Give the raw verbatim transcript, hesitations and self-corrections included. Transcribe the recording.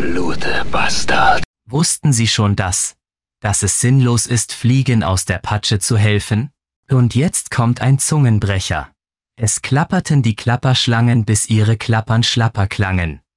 Blute, Bastard. Wussten Sie schon das, dass es sinnlos ist, Fliegen aus der Patsche zu helfen? Und jetzt kommt ein Zungenbrecher. Es klapperten die Klapperschlangen, bis ihre Klappern schlapper klangen.